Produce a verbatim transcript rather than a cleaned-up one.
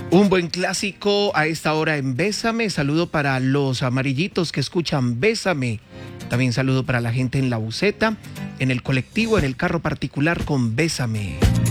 Un buen clásico a esta hora en Bésame. Saludo para los amarillitos que escuchan Bésame. También saludo para la gente en la buseta, en el colectivo, en el carro particular con Bésame.